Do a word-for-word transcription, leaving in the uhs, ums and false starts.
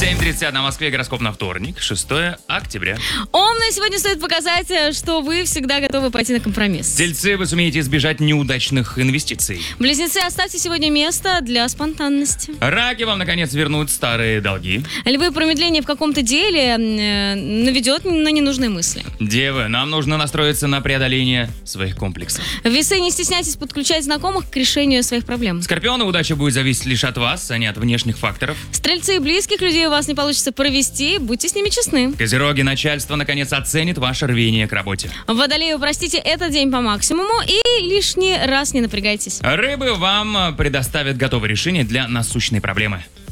семь тридцать на Москве, гороскоп на вторник, шестое октября. Умно, сегодня стоит показать, что вы всегда готовы пойти на компромисс. Тельцы, вы сумеете избежать неудачных инвестиций. Близнецы, оставьте сегодня место для спонтанности. Раки, вам, наконец, вернут старые долги. Львы, промедление в каком-то деле э, наведет на ненужные мысли. Девы, нам нужно настроиться на преодоление своих комплексов. Весы, не стесняйтесь подключать знакомых к решению своих проблем. Скорпионы, удача будет зависеть лишь от вас, а не от внешних факторов. Стрельцы, близких людей у вас не получится провести, будьте с ними честны. Козероги, начальство, наконец, оценит ваше рвение к работе. Водолеи, упростите этот день по максимуму и лишний раз не напрягайтесь. Рыбы, вам предоставят готовое решение для насущной проблемы.